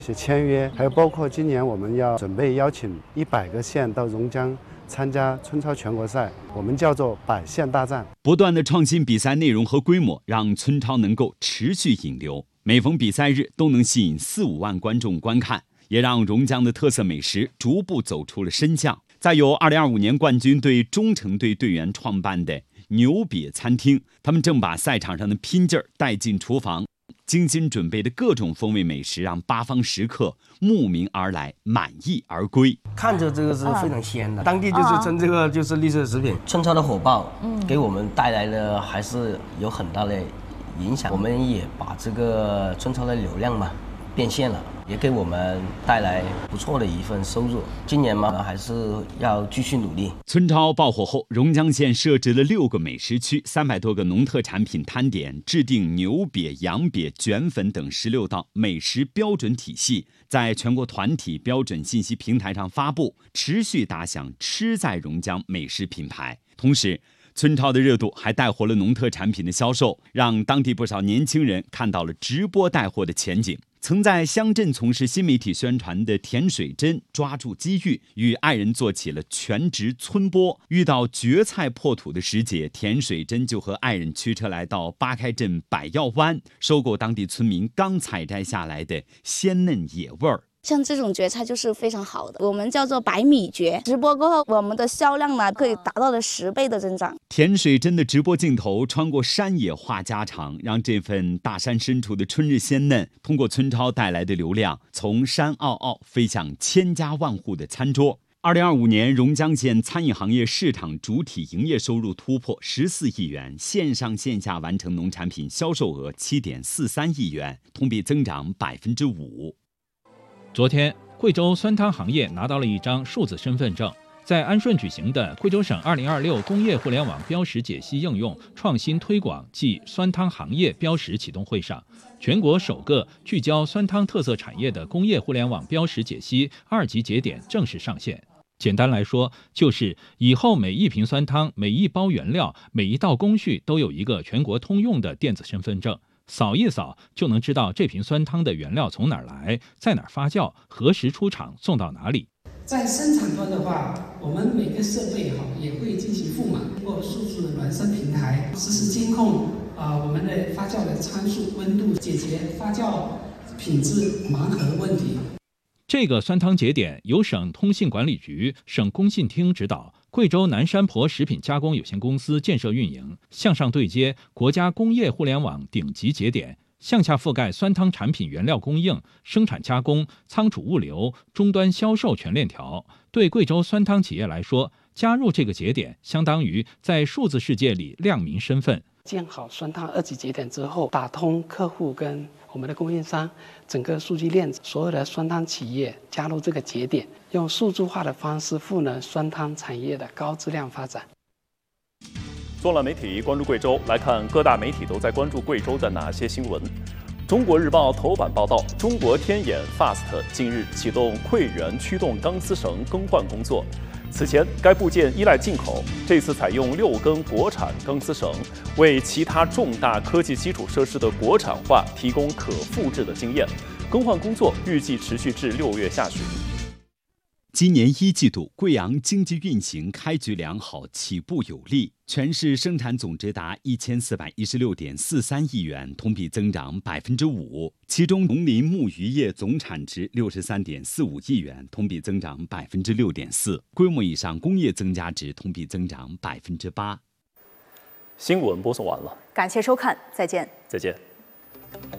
一些签约，还有包括今年我们要准备邀请100个县到榕江参加春超全国赛，我们叫做百县大战。 不断的创新比赛内容和规模，让春超能够持续引流，每逢比赛日都能吸引4、5万观众观看，也让榕江的特色美食逐步走出了深巷。再有2025年冠军队中城队队员创办的牛瘪餐厅，他们正把赛场上的拼劲儿带进厨房，精心准备的各种风味美食让八方食客慕名而来，满意而归。 看着这个是非常鲜的，当地就是称这个就是绿色食品。春超的火爆，给我们带来了还是有很大的影响。我们也把这个春超的流量嘛变现了，也给我们带来不错的一份收入。今年嘛，还是要继续努力。 春超爆火后，榕江县设置了6个美食区，300多个农特产品摊点，制定牛瘪、羊瘪、卷粉等16道美食标准体系，在全国团体标准信息平台上发布，持续打响吃在榕江美食品牌。同时，春超的热度还带活了农特产品的销售，让当地不少年轻人看到了直播带货的前景。曾在乡镇从事新媒体宣传的田水珍抓住机遇，与爱人做起了全职村播。遇到蕨菜破土的时节，田水珍就和爱人驱车来到八开镇百药湾，收购当地村民刚采摘下来的鲜嫩野味儿。 像这种蕨菜就是非常好的，我们叫做白米蕨。直播过后，我们的销量呢可以达到了10倍的增长。 田水珍的直播镜头穿过山野话家常，让这份大山深处的春日鲜嫩，通过春超带来的流量，从山坳坳飞向千家万户的餐桌。2025年，榕江县餐饮行业市场主体营业收入突破14亿元，线上线下完成农产品销售额7.43亿元，同比增长5%。 昨天，贵州酸汤行业拿到了一张数字身份证。在安顺举行的贵州省2026工业互联网标识解析应用创新推广暨酸汤行业标识启动会上，全国首个聚焦酸汤特色产业的工业互联网标识解析2级节点正式上线。简单来说，就是以后每一瓶酸汤、每一包原料、每一道工序都有一个全国通用的电子身份证。扫一扫就能知道这瓶酸汤的原料从哪儿来，在哪儿发酵，何时出厂，送到哪里。 在生产端的话，我们每个设备也会进行覆码，通过数字孪生平台实时监控我们的发酵的参数、温度，解决发酵品质盲盒问题。 这个酸汤节点由省通信管理局、省工信厅指导，贵州南山婆食品加工有限公司建设运营，向上对接国家工业互联网顶级节点，向下覆盖酸汤产品原料供应、生产加工、仓储物流、终端销售全链条。对贵州酸汤企业来说，加入这个节点相当于在数字世界里亮明身份。 建好酸汤2级节点之后，打通客户跟我们的供应商整个数据链，所有的酸汤企业加入这个节点，用数字化的方式赋能酸汤产业的高质量发展。 纵览媒体，关注贵州，来看各大媒体都在关注贵州的哪些新闻。中国日报头版报道，中国天眼 FAST 近日启动馈源驱动钢丝绳更换工作。此前，该部件依赖进口，这次采用6根国产钢丝绳，为其他重大科技基础设施的国产化提供可复制的经验。更换工作预计持续至6月下旬。 今年1季度，贵阳经济运行开局良好，起步有力，全市生产总值达1416.43亿元，同比增长5%。其中，农林牧渔业总产值63.45亿元，同比增长6.4%。规模以上工业增加值同比增长8%。 新闻播送完了， 感谢收看，再见。 再见。